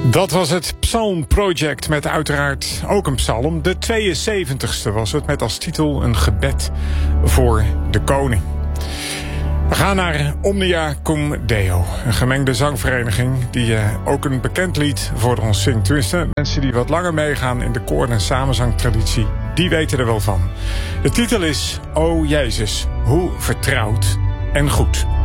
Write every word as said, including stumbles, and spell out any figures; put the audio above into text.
Dat was het Psalm Project met uiteraard ook een psalm. De tweeënzeventigste was het met als titel een gebed voor de koning. We gaan naar Omnia Cum Deo, een gemengde zangvereniging die uh, ook een bekend lied voor ons zingt. Tenminste, mensen die wat langer meegaan in de koor- en samenzangtraditie, die weten er wel van. De titel is O Jezus, hoe vertrouwd en goed.